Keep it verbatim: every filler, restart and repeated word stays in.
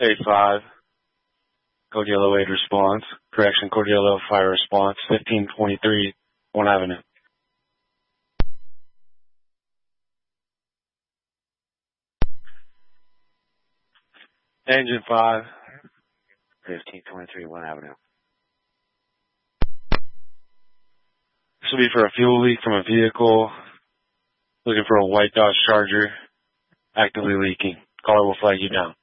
eight five, Code Yellow eight response. Correction, Code Yellow fire response, fifteen twenty-three, one Avenue. Engine five. fifteen twenty-three, one Avenue. This will be for a fuel leak from a vehicle. Looking for a white Dodge Charger. Actively leaking. Caller will flag you down.